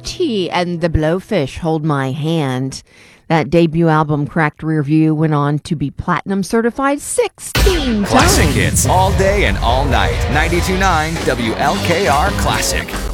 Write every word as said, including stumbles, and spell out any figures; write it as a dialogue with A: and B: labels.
A: Ouchie and the Blowfish, Hold My Hand. That debut album, Cracked Rearview, went on to be platinum certified sixteen times.
B: Classic hits all day and all night. ninety-two point nine W L K R Classic.